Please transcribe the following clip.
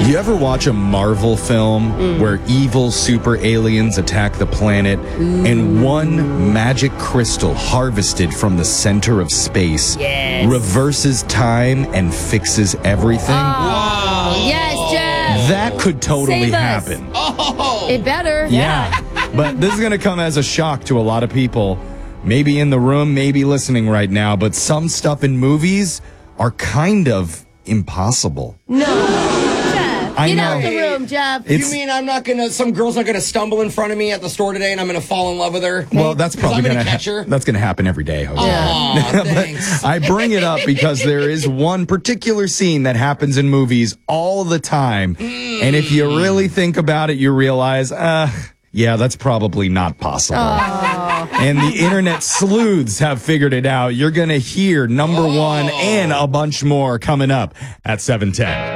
You ever watch a Marvel film where evil super aliens attack the planet and one magic crystal harvested from the center of space reverses time and fixes everything? Wow. Yes, Jeff. That could totally Save us. happen. Oh. It better. Yeah. But this is going to come as a shock to a lot of people. Maybe in the room, maybe listening right now, but some stuff in movies are kind of impossible. No. Jeff, I get know. out the room, Jeff. It's- You mean I'm not gonna? Some girl's not gonna stumble in front of me at the store today, and I'm gonna fall in love with her? Well, that's probably I'm going gonna to catch her. That's going to happen every day, Jose. Aw, thanks. I bring it up because there is one particular scene that happens in movies all the time. And if you really think about it, you realize, yeah, that's probably not possible. And the internet sleuths have figured it out. You're going to hear number one and a bunch more coming up at 7:10.